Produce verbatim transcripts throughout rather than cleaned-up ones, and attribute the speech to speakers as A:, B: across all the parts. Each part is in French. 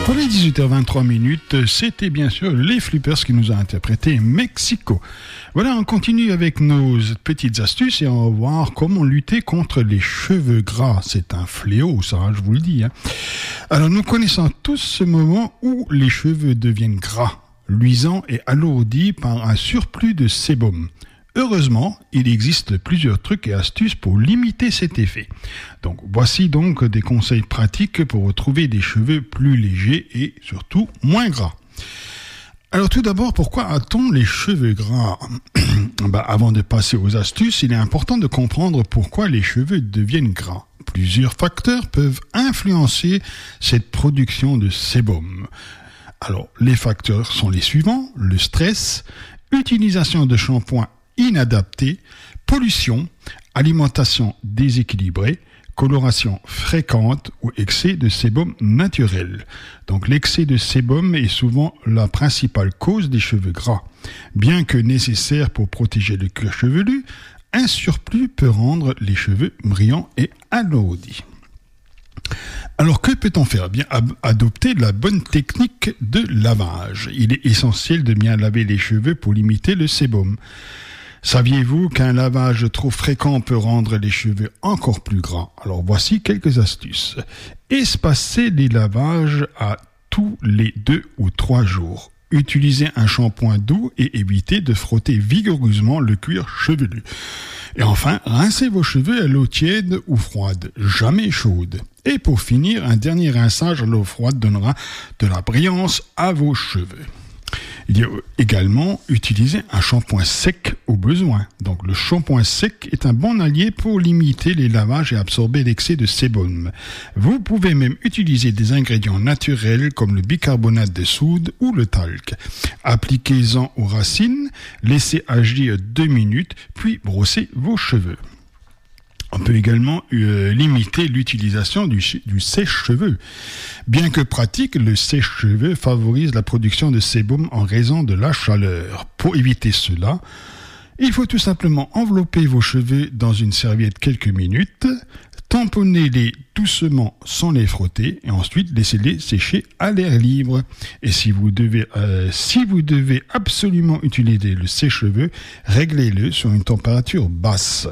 A: Pour les dix-huit heures vingt-trois minutes, c'était bien sûr les Flippers qui nous a interprété Mexico. Voilà, on continue avec nos petites astuces et on va voir comment lutter contre les cheveux gras. C'est un fléau, ça, je vous le dis. Hein. Alors, nous connaissons tous ce moment où les cheveux deviennent gras, luisants et alourdis par un surplus de sébum. Heureusement, il existe plusieurs trucs et astuces pour limiter cet effet. Donc, voici donc des conseils pratiques pour retrouver des cheveux plus légers et surtout moins gras. Alors tout d'abord, pourquoi a-t-on les cheveux gras ? bah, Avant de passer aux astuces, il est important de comprendre pourquoi les cheveux deviennent gras. Plusieurs facteurs peuvent influencer cette production de sébum. Alors, les facteurs sont les suivants, le stress, utilisation de shampoing inadapté, pollution, alimentation déséquilibrée, coloration fréquente ou excès de sébum naturel. Donc l'excès de sébum est souvent la principale cause des cheveux gras. Bien que nécessaire pour protéger le cuir chevelu, un surplus peut rendre les cheveux brillants et alourdis. Alors que peut-on faire ? Bien, adopter la bonne technique de lavage. Il est essentiel de bien laver les cheveux pour limiter le sébum. Saviez-vous qu'un lavage trop fréquent peut rendre les cheveux encore plus gras ? Alors voici quelques astuces. Espacez les lavages à tous les deux ou trois jours. Utilisez un shampoing doux et évitez de frotter vigoureusement le cuir chevelu. Et enfin, rincez vos cheveux à l'eau tiède ou froide, jamais chaude. Et pour finir, un dernier rinçage à l'eau froide donnera de la brillance à vos cheveux. Il y a également utiliser un shampoing sec au besoin. Donc le shampoing sec est un bon allié pour limiter les lavages et absorber l'excès de sébum. Vous pouvez même utiliser des ingrédients naturels comme le bicarbonate de soude ou le talc. Appliquez-en aux racines, laissez agir deux minutes, puis brossez vos cheveux. On peut également euh, limiter l'utilisation du, du sèche-cheveux. Bien que pratique, le sèche-cheveux favorise la production de sébum en raison de la chaleur. Pour éviter cela, il faut tout simplement envelopper vos cheveux dans une serviette quelques minutes, tamponnez-les doucement sans les frotter et ensuite laissez-les sécher à l'air libre. Et si vous devez, euh, si vous devez absolument utiliser le sèche-cheveux, réglez-le sur une température basse.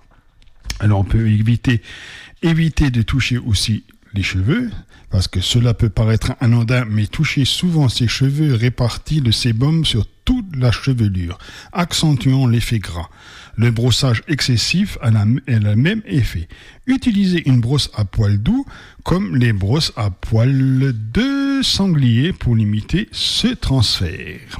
A: Alors on peut éviter, éviter de toucher aussi les cheveux, parce que cela peut paraître anodin, mais toucher souvent ses cheveux répartit le sébum sur toute la chevelure, accentuant l'effet gras. Le brossage excessif a, la, a le même effet. Utilisez une brosse à poils doux, comme les brosses à poils de sanglier, pour limiter ce transfert.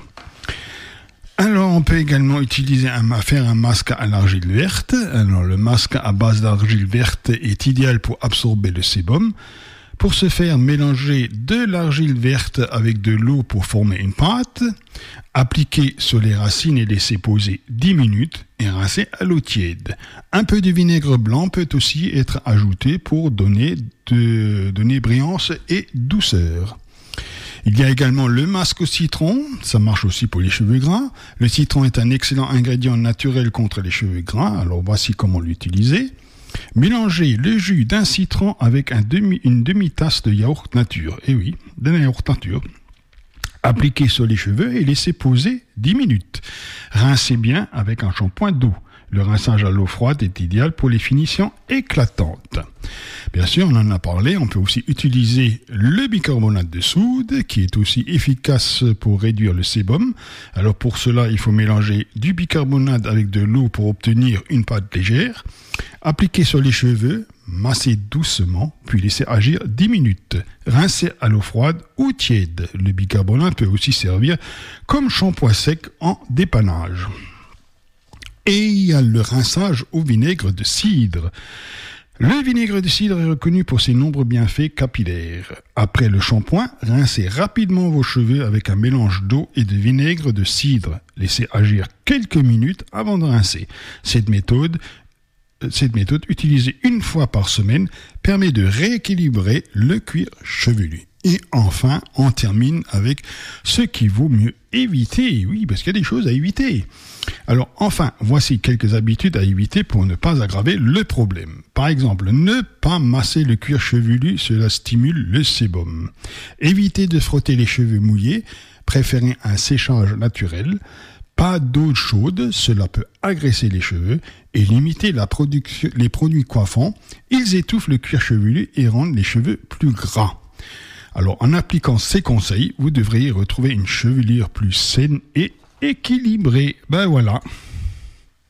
A: Alors, on peut également utiliser un, faire un masque à l'argile verte. Alors, le masque à base d'argile verte est idéal pour absorber le sébum. Pour ce faire, mélangez de l'argile verte avec de l'eau pour former une pâte. Appliquez sur les racines et laissez poser dix minutes et rincez à l'eau tiède. Un peu de vinaigre blanc peut aussi être ajouté pour donner, de, donner brillance et douceur. Il y a également le masque au citron, ça marche aussi pour les cheveux gras. Le citron est un excellent ingrédient naturel contre les cheveux gras, alors voici comment l'utiliser. Mélangez le jus d'un citron avec un demi, une demi-tasse de yaourt nature. Eh oui, de yaourt nature. Appliquez sur les cheveux et laissez poser dix minutes. Rincez bien avec un shampoing doux. Le rinçage à l'eau froide est idéal pour les finitions éclatantes. Bien sûr, on en a parlé, on peut aussi utiliser le bicarbonate de soude, qui est aussi efficace pour réduire le sébum. Alors pour cela, il faut mélanger du bicarbonate avec de l'eau pour obtenir une pâte légère. Appliquez sur les cheveux, massez doucement, puis laissez agir dix minutes. Rincez à l'eau froide ou tiède. Le bicarbonate peut aussi servir comme shampoing sec en dépannage. Et il y a le rinçage au vinaigre de cidre. Le vinaigre de cidre est reconnu pour ses nombreux bienfaits capillaires. Après le shampoing, rincez rapidement vos cheveux avec un mélange d'eau et de vinaigre de cidre. Laissez agir quelques minutes avant de rincer. Cette méthode, cette méthode utilisée une fois par semaine permet de rééquilibrer le cuir chevelu. Et enfin, on termine avec ce qu'il vaut mieux éviter. Oui, parce qu'il y a des choses à éviter. Alors, enfin, voici quelques habitudes à éviter pour ne pas aggraver le problème. Par exemple, ne pas masser le cuir chevelu, cela stimule le sébum. Évitez de frotter les cheveux mouillés, préférez un séchage naturel. Pas d'eau chaude, cela peut agresser les cheveux. Et limiter la production, les produits coiffants, ils étouffent le cuir chevelu et rendent les cheveux plus gras. Alors, en appliquant ces conseils, vous devriez retrouver une chevelure plus saine et équilibrée. Ben voilà.